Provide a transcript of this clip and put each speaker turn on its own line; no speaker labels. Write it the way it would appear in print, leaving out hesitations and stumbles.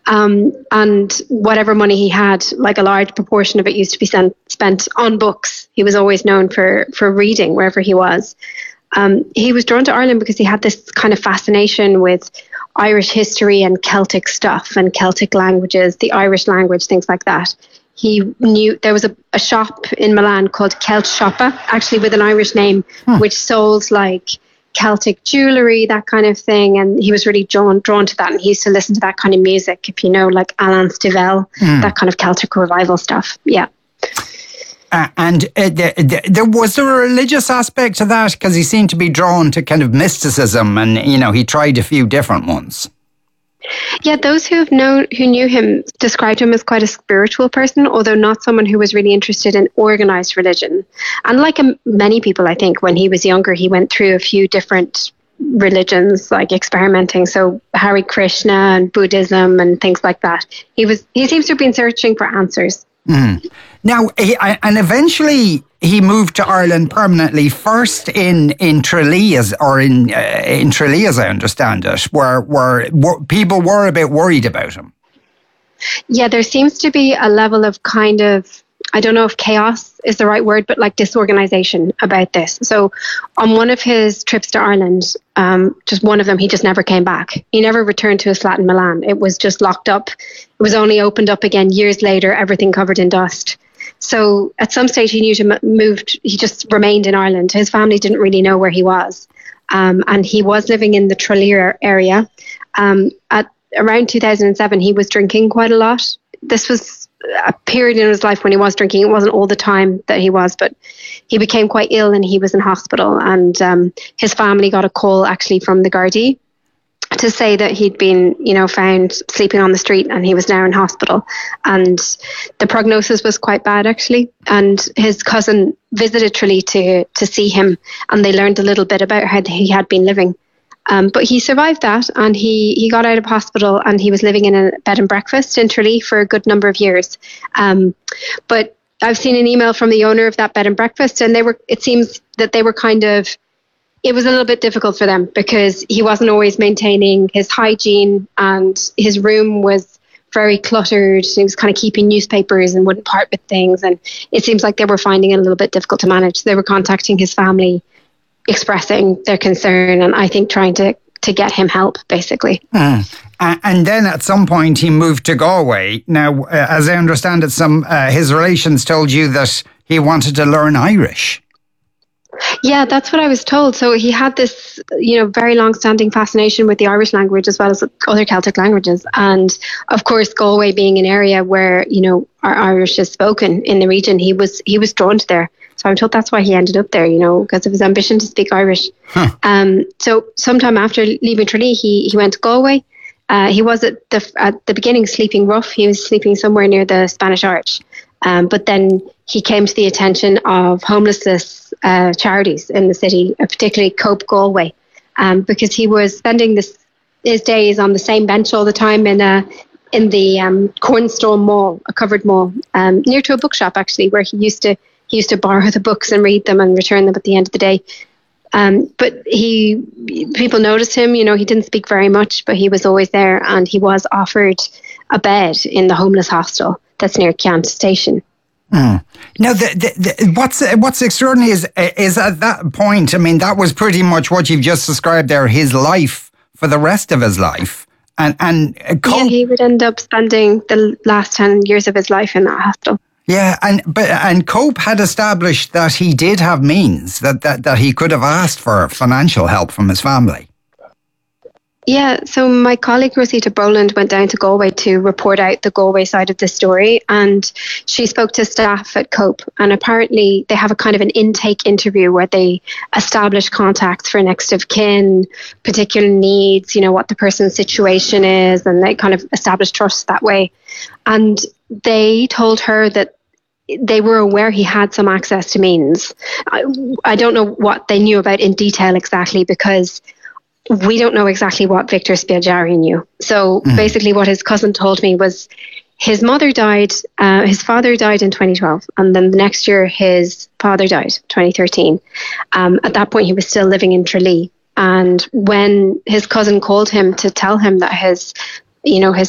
And whatever money he had, like a large proportion of it used to be spent on books. He was always known for reading wherever he was. He was drawn to Ireland because he had this kind of fascination with Irish history and Celtic stuff and Celtic languages, the Irish language, things like that. He knew there was a shop in Milan called Celt Shoppa, actually with an Irish name, which sold like Celtic jewellery, that kind of thing. And he was really drawn to that. And he used to listen to that kind of music, if you know, like Alain Stivell, that kind of Celtic revival stuff. Yeah.
And there was a religious aspect to that, because he seemed to be drawn to kind of mysticism, and he tried a few different ones.
Yeah, those who knew him described him as quite a spiritual person, although not someone who was really interested in organised religion. And like many people, I think, when he was younger, he went through a few different religions, like experimenting. So Hare Krishna and Buddhism and things like that. He seems to have been searching for answers.
Now, and eventually he moved to Ireland permanently, first in Tralee, in Tralee, as I understand it, where people were a bit worried about him.
Yeah, there seems to be a level of kind of, I don't know if chaos is the right word, but like disorganization about this. So on one of his trips to Ireland, just one of them, he just never came back. He never returned to his flat in Milan. It was just locked up. It was only opened up again years later, everything covered in dust. So at some stage he knew to he just remained in Ireland. His family didn't really know where he was. And he was living in the Tralee area. At around 2007, he was drinking quite a lot. This was a period in his life when he was drinking. It wasn't all the time that he was, but he became quite ill and he was in hospital. And his family got a call actually from the Gardaí to say that he'd been, found sleeping on the street and he was now in hospital. And the prognosis was quite bad, actually. And his cousin visited Tralee to see him, and they learned a little bit about how he had been living. But he survived that, and he got out of hospital, and he was living in a bed and breakfast in Tralee for a good number of years. But I've seen an email from the owner of that bed and breakfast, and it seems that they were it was a little bit difficult for them because he wasn't always maintaining his hygiene, and his room was very cluttered. He was kind of keeping newspapers and wouldn't part with things. And it seems like they were finding it a little bit difficult to manage. They were contacting his family, expressing their concern, and I think trying to get him help, basically.
And then at some point he moved to Galway. Now, as I understand it, his relations told you that he wanted to learn Irish.
Yeah, that's what I was told. So he had this, very long-standing fascination with the Irish language as well as other Celtic languages. And of course, Galway being an area where, our Irish is spoken in the region, he was drawn to there. So I'm told that's why he ended up there, because of his ambition to speak Irish. So sometime after leaving Tralee, he went to Galway. He was at the beginning sleeping rough. He was sleeping somewhere near the Spanish Arch. But then he came to the attention of homelessness charities in the city, particularly Cope Galway, because he was spending his days on the same bench all the time in the Cornerstone Mall, a covered mall, near to a bookshop actually, where he used to borrow the books and read them and return them at the end of the day. But people noticed him. He didn't speak very much, but he was always there, and he was offered a bed in the homeless hostel that's near Ciant Station.
Now, what's extraordinary is at that point, I mean, that was pretty much what you've just described there, his life for the rest of his life. And
he would end up spending the last 10 years of his life in that hostel.
Yeah, and Cope had established that he did have means, that he could have asked for financial help from his family.
Yeah, so my colleague Rosita Boland went down to Galway to report out the Galway side of the story, and she spoke to staff at Cope, and apparently they have a kind of an intake interview where they establish contacts for next of kin, particular needs, what the person's situation is, and they kind of establish trust that way. And they told her that they were aware he had some access to means. I don't know what they knew about in detail exactly, because we don't know exactly what Victor Spiaggiari knew. So basically what his cousin told me was his mother died, his father died in 2012, and then the next year his father died, 2013. At that point he was still living in Tralee. And when his cousin called him to tell him that his